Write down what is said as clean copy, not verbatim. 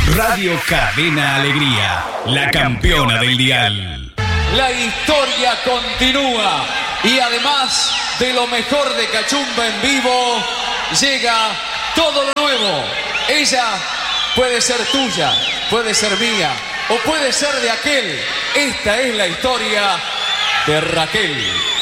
Radio Cadena Alegría, la campeona del dial. La historia continúa y además de lo mejor de Cachumba en vivo, llega todo lo nuevo. Ella puede ser tuya, puede ser mía o puede ser de aquel. Esta es la historia de Raquel.